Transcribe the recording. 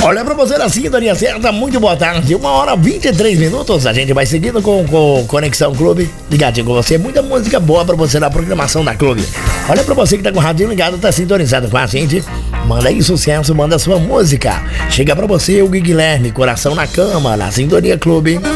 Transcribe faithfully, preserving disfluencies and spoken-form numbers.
Olha pra você na sintonia certa, muito boa tarde, uma hora vinte e três minutos, a gente vai seguindo com, com Conexão Clube, ligadinho com você, muita música boa pra você na programação da Clube. Olha pra você que tá com o radinho ligado, tá sintonizado com a gente, manda aí sucesso, manda sua música, chega pra você o Guilherme, Coração na Cama, na Sintonia Clube.